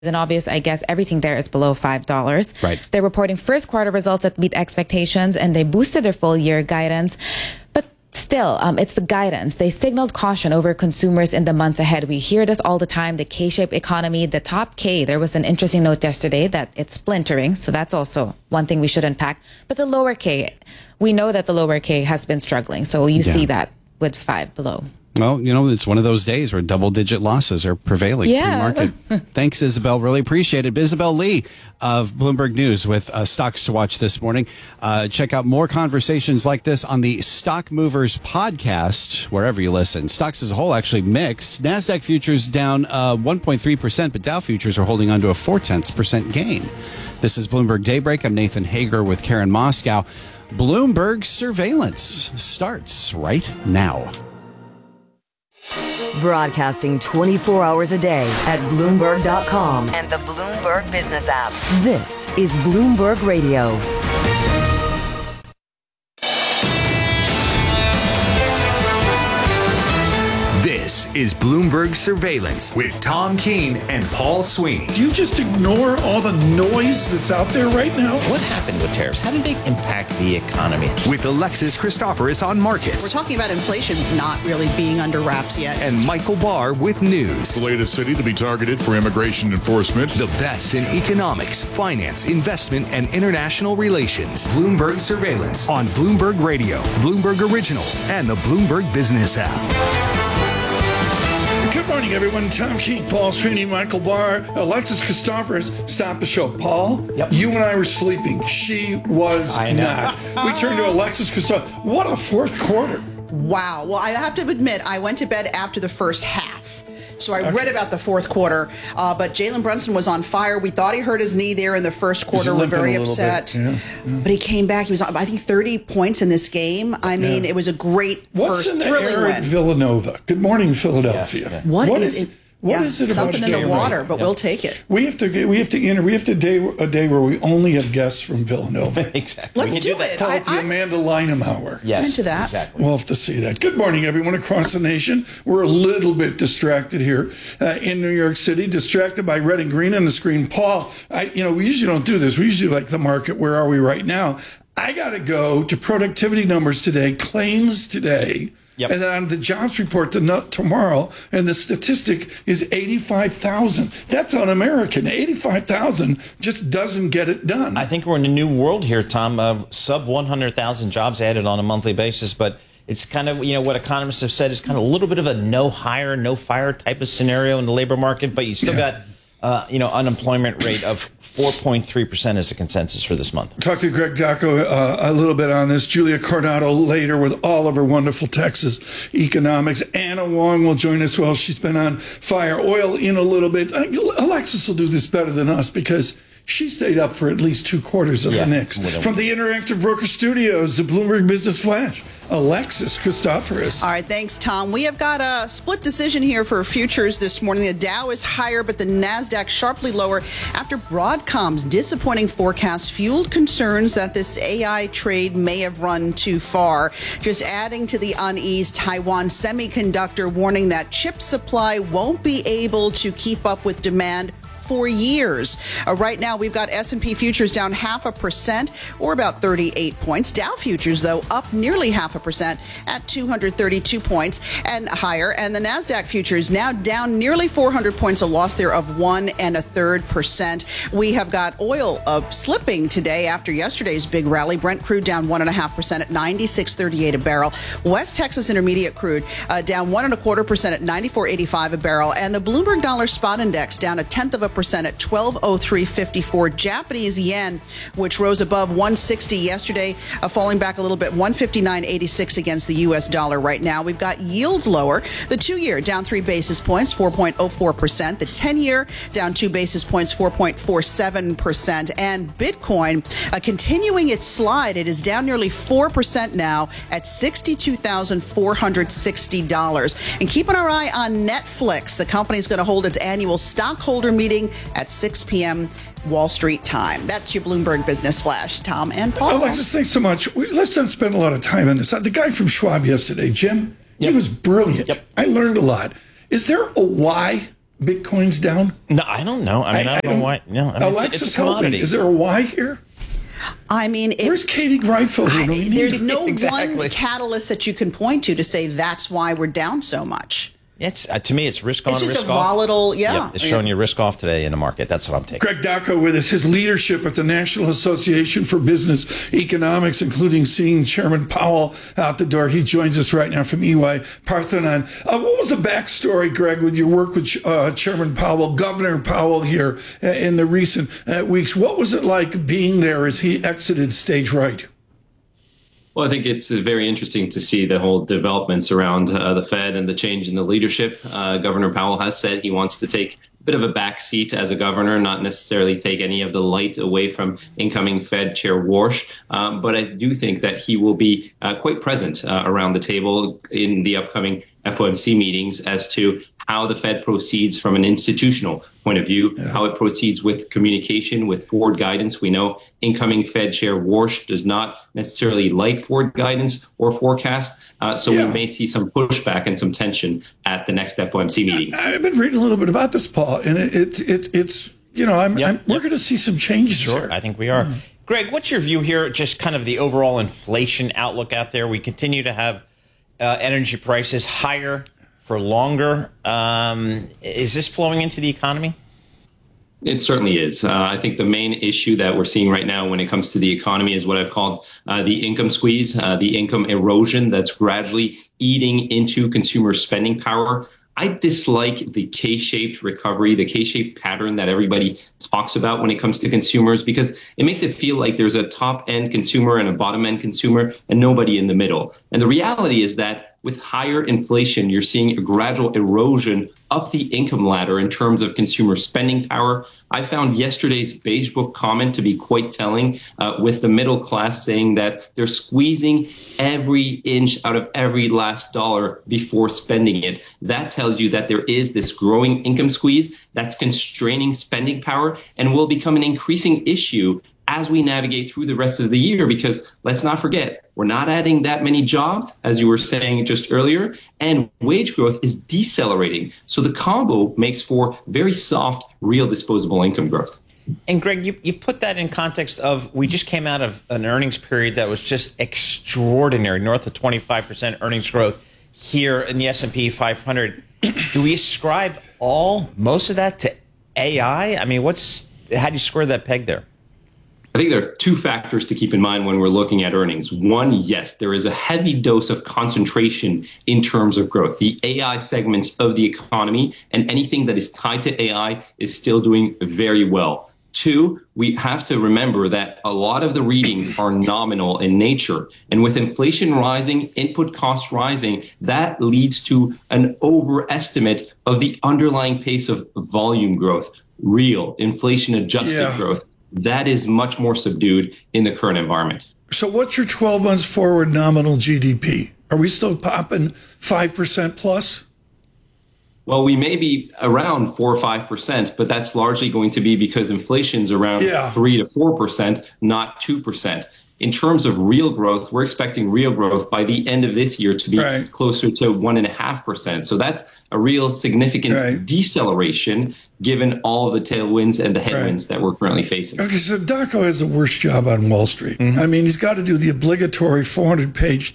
And obvious, I guess everything there is below $5. Right. They're reporting first quarter results that meet expectations, and they boosted their full year guidance. But still, it's the guidance. They signaled caution over consumers in the months ahead. We hear this all the time, the K-shaped economy, the top K. There was an interesting note yesterday that it's splintering. So that's also one thing we should unpack. But the lower K, we know that the lower K has been struggling. So you see that with 5 below. Well, it's one of those days where double-digit losses are prevailing pre-market. Thanks, Isabel. Really appreciate it. Isabel Lee of Bloomberg News with Stocks to Watch this morning. Check out more conversations like this on the Stock Movers podcast, wherever you listen. Stocks as a whole actually mixed. NASDAQ futures down 1.3%, but Dow futures are holding on to a 0.4% gain. This is Bloomberg Daybreak. I'm Nathan Hager with Karen Moscow. Bloomberg surveillance starts right now. Broadcasting 24 hours a day at Bloomberg.com and the Bloomberg Business app. This is Bloomberg Radio. This is Bloomberg Surveillance with Tom Keene and Paul Sweeney. Do you just ignore all the noise that's out there right now? What happened with tariffs? How did they impact the economy? With Alexis Christoforous on markets. We're talking about inflation not really being under wraps yet. And Michael Barr with news. The latest city to be targeted for immigration enforcement. The best in economics, finance, investment, and international relations. Bloomberg Surveillance on Bloomberg Radio, Bloomberg Originals, and the Bloomberg Business app. Good morning, everyone. Tom Keene, Paul Sweeney, Michael Barr, Alexis Christoforous. Stop the show. Paul, you and I were sleeping. She was not. We turned to Alexis Christoforous. What a fourth quarter. Wow. Well, I have to admit, I went to bed after the first half. So I read about the fourth quarter, but Jalen Brunson was on fire. We thought he hurt his knee there in the first quarter. We're very upset. But he came back. He was, I think, 30 points in this game. I mean, it was a great first thrilling win. Villanova. Good morning, Philadelphia. What is it? What is it about something in the water? But we'll take it. We have a day where we only have guests from Villanova. Exactly. Let's do it. Call it the Amanda Lynham Hour. Yes, into that. Exactly. We'll have to see that. Good morning, everyone across the nation. We're a little bit distracted here in New York City, distracted by red and green on the screen. Paul, we usually don't do this. We usually like the market. Where are we right now? I got to go to productivity numbers today, claims today. And then on the jobs report tomorrow, and the statistic is 85,000. That's un-American. 85,000 just doesn't get it done. I think we're in a new world here, Tom, of sub 100,000 jobs added on a monthly basis. But it's kind of, what economists have said is kind of a little bit of a no hire, no fire type of scenario in the labor market. But you still got unemployment rate of 4.3% is the consensus for this month. Talk to Greg Dacco a little bit on this. Julia Coronado later with all of her wonderful Texas economics. Anna Wong will join us. Well, she's been on fire. Oil in a little bit. Alexis will do this better than us because she stayed up for at least 2 quarters of the next. From the Interactive Broker Studios, the Bloomberg Business Flash, Alexis Christoforous. All right, thanks, Tom. We have got a split decision here for futures this morning. The Dow is higher, but the NASDAQ sharply lower after Broadcom's disappointing forecast fueled concerns that this AI trade may have run too far. Just adding to the unease, Taiwan Semiconductor warning that chip supply won't be able to keep up with demand for years. Right now, we've got S&P futures down 0.5% or about 38 points. Dow futures, though, up nearly 0.5% at 232 points and higher. And the NASDAQ futures now down nearly 400 points, a loss there of 1.33%. We have got oil slipping today after yesterday's big rally. Brent crude down 1.5% at 96.38 a barrel. West Texas Intermediate crude down 1.25% at 94.85 a barrel. And the Bloomberg Dollar Spot Index down 0.1% at 1203.54. Japanese yen, which rose above 160 yesterday, falling back a little bit, 159.86 against the U.S. dollar right now. We've got yields lower. The 2-year down 3 basis points, 4.04%. The 10-year down 2 basis points, 4.47%. And Bitcoin continuing its slide. It is down nearly 4% now at $62,460. And keeping our eye on Netflix. The company is going to hold its annual stockholder meeting at 6 p.m. Wall Street time. That's your Bloomberg Business Flash. Tom and Paul. Alexis, thanks so much. Let's not spend a lot of time on this. The guy from Schwab yesterday, Jim, he was brilliant. I learned a lot. Is there a why Bitcoin's down? No, I don't know. I mean, I don't know why. No, I mean, Alexis, it's a commodity. Is there a why here? I mean, where's Katie Greifeld? There's no Exactly. one catalyst that you can point to say that's why we're down so much. It's to me, it's risk on, it's just risk a off. volatile, Yep, it's showing you risk off today in the market. That's what I'm taking. Greg Dacko with us, his leadership at the National Association for Business Economics, including seeing Chairman Powell out the door. He joins us right now from EY Parthenon. What was the backstory, Greg, with your work with Chairman Powell, Governor Powell here in the recent weeks? What was it like being there as he exited stage right? Well, I think it's very interesting to see the whole developments around the Fed and the change in the leadership. Governor Powell has said he wants to take a bit of a back seat as a governor, not necessarily take any of the light away from incoming Fed Chair Warsh. But I do think that he will be quite present around the table in the upcoming FOMC meetings as to how the Fed proceeds from an institutional point of view, how it proceeds with communication, with forward guidance. We know incoming Fed Chair Warsh does not necessarily like forward guidance or forecasts, so we may see some pushback and some tension at the next FOMC meetings. I've been reading a little bit about this, Paul, and it's you know, we're going to see some changes here. I think we are. Greg, what's your view here, just kind of the overall inflation outlook out there? We continue to have energy prices higher for longer. Is this flowing into the economy? It certainly is. I think the main issue that we're seeing right now when it comes to the economy is what I've called the income squeeze, the income erosion that's gradually eating into consumer spending power. I dislike the K-shaped recovery, the K-shaped pattern that everybody talks about when it comes to consumers, because it makes it feel like there's a top-end consumer and a bottom-end consumer and nobody in the middle. And the reality is that with higher inflation, you're seeing a gradual erosion up the income ladder in terms of consumer spending power. I found yesterday's Beige Book comment to be quite telling, with the middle class saying that they're squeezing every inch out of every last dollar before spending it. That tells you that there is this growing income squeeze that's constraining spending power and will become an increasing issue as we navigate through the rest of the year, because let's not forget, we're not adding that many jobs, as you were saying just earlier, and wage growth is decelerating. So the combo makes for very soft, real disposable income growth. And Greg, you put that in context of, we just came out of an earnings period that was just extraordinary, north of 25% earnings growth here in the S&P 500. Do we ascribe most of that to AI? I mean, how do you square that peg there? I think there are two factors to keep in mind when we're looking at earnings. One, yes, there is a heavy dose of concentration in terms of growth. The AI segments of the economy and anything that is tied to AI is still doing very well. Two, we have to remember that a lot of the readings are nominal in nature. And with inflation rising, input costs rising, that leads to an overestimate of the underlying pace of volume growth, real inflation-adjusted growth. That is much more subdued in the current environment. So what's your 12 months forward nominal GDP? Are we still popping 5% plus? Well, we may be around 4 or 5%, but that's largely going to be because inflation's around 3 to 4%, not 2%. In terms of real growth, we're expecting real growth by the end of this year to be closer to 1.5%. So that's a real significant deceleration given all of the tailwinds and the headwinds that we're currently facing. Okay, so Dacko has the worst job on Wall Street. I mean, he's got to do the obligatory 400-page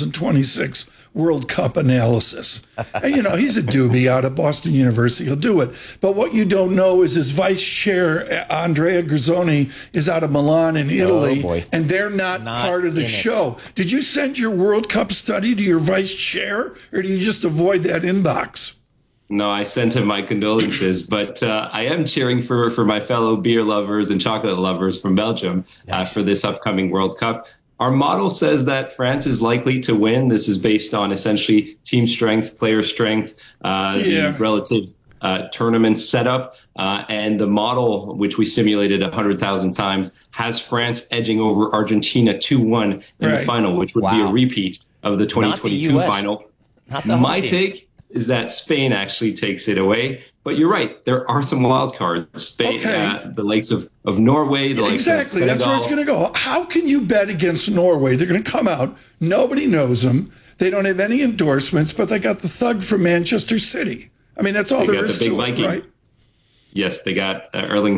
2026 World Cup analysis. And, you know, he's a doobie out of Boston University. He'll do it. But what you don't know is his vice chair, Andrea Grisoni, is out of Milan in Italy, and they're not part of the show. Did you send your World Cup study to your vice chair, or do you just avoid that inbox? No, I sent him my condolences, but I am cheering for my fellow beer lovers and chocolate lovers from Belgium for this upcoming World Cup. Our model says that France is likely to win. This is based on essentially team strength, player strength, the relative tournament setup. And the model, which we simulated 100,000 times, has France edging over Argentina 2-1 in the final, which would be a repeat of the 2022 final. My take is that Spain actually takes it away. But you're right. There are some wild cards. Spain, the likes of Norway. The likes of Senegal. That's where it's going to go. How can you bet against Norway? They're going to come out. Nobody knows them. They don't have any endorsements, but they got the thug from Manchester City. I mean, that's all there got is the big to Viking. it, right? Yes, they got Erling